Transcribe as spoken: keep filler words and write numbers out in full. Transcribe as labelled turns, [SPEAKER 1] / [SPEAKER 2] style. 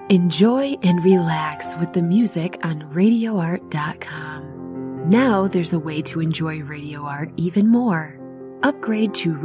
[SPEAKER 1] Enjoy and relax with the music on radio art dot com. Now there's a way to enjoy Radio Art even more. Upgrade to